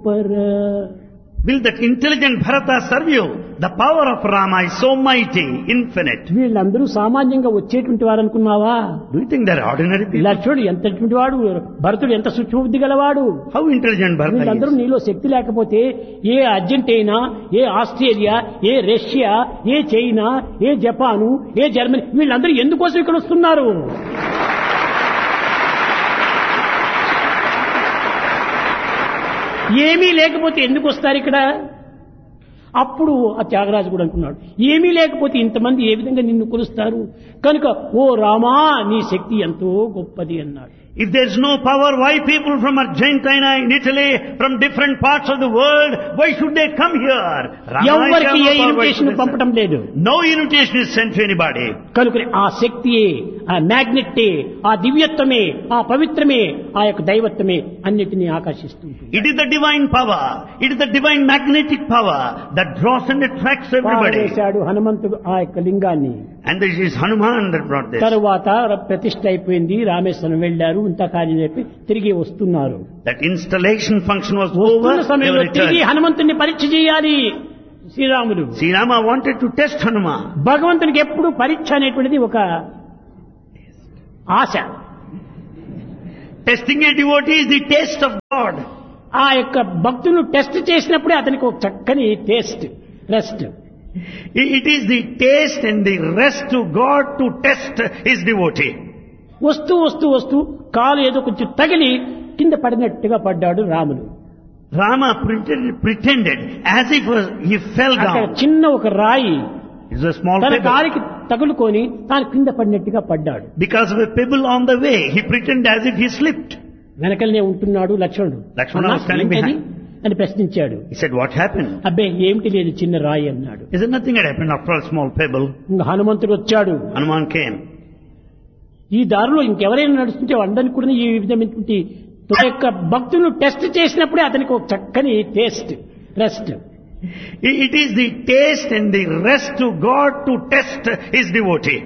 గోపరా. Will that intelligent Bharata serve you? The power of Rama is so mighty, infinite. వీళ్ళందరూ సామాన్యంగా వచ్చేటువంటి వారు అనుకున్నావా? Do you think they're ordinary people? లక్ష్మణుడు ఎంతటి వాడు, భరతుడు ఎంత సూక్ష్మబుద్ధి గలవాడు. How intelligent Bharata వీళ్ళందరూ is? నీలో శక్తి లేకపోతే ఏ అర్జెంటీనా, ఏ ఆస్ట్రేలియా, ఏ రష్యా, ఏ చైనా, ఏ జపాను, ఏ జర్మనీ వీళ్ళందరూ ఎందుకోసం ఇక్కడ వస్తున్నారు? ఏమీ లేకపోతే ఎందుకు వస్తారు ఇక్కడ? అప్పుడు ఆ త్యాగరాజు కూడా అనుకున్నాడు, ఏమీ లేకపోతే ఇంతమంది ఏ విధంగా నిన్ను కొలుస్తారు? కనుక ఓ రామా నీ శక్తి ఎంతో గొప్పది అన్నాడు. If there's no power, why people from Argentina, in Italy, from different parts of the world, why should they come here? ఎవరికి ఏ Rama ఇన్విటేషన్ పంపటం లేదు. No invitation is sent to anybody. కనుక ఆ శక్తియే, ఆ మ్యాగ్నెట్టే, ఆ దివ్యత్వమే, ఆ పవిత్రమే, ఆ యొక్క దైవత్వమే అన్నిటినీ ఆకర్షిస్తుంది. It is the divine power. It is the divine magnetic power that draws and attracts everybody. పారేశాడు హనుమంతుడు ఆ యొక్క లింగాన్ని. And this is Hanuman that brought this. తరువాత ప్రతిష్ఠ అయిపోయింది, రామేశ్వరం వెళ్లారు, ఇంత కార్యం చెప్పి తిరిగి వస్తున్నారు. That installation function was over. వస్తున్న They సమయంలో were తిరిగి returned. హనుమంతుడిని పరీక్ష చేయాలి శ్రీరాముడు. Sri Rama wanted to test Hanuman. భగవంతునికి ఎప్పుడు పరీక్ష అనేటువంటిది ఒక ఆశ. Testing a devotee is the taste of God. ఆ యొక్క భక్తులు టెస్ట్ చేసినప్పుడే అతనికి ఒక చక్కని taste, rest. It is the taste and the rest to God to test his devotee. వస్తూ వస్తూ వస్తూ కాలు ఏదో కొంచెం తగిలి కింద పడినట్టుగా పడ్డాడు రాముడు. Rama pretended as if he fell అక్కడ down. చిన్న ఒక రాయి It's a small తన pebble. కాలికి తగులుకొని తాను కింద పడినట్టుగా పడ్డాడు. Because of a pebble on the way, he pretended as if he slipped. వెనకలనే ఉంటున్నాడు లక్ష్మణుడు. లక్ష్మణ was standing "ఏంటది?" behind. అని ప్రశ్నించాడు. He said, what happened? అబ్బే ఏమిటి లేదు, చిన్న రాయి అన్నాడు. Is there nothing had happened after all, small pebble? ఇంకా హనుమంతుడు వచ్చాడు. Hanuman came. ఈ దారిలో ఇంకెవరైనా నడుస్తుంటే అందరికి కూడా ఈ విధమైనటువంటి తన యొక్క భక్తులను టెస్ట్ చేసినప్పుడే అతనికి ఒక చక్కని taste, rest. It is the taste and the rest to God to test his devotee.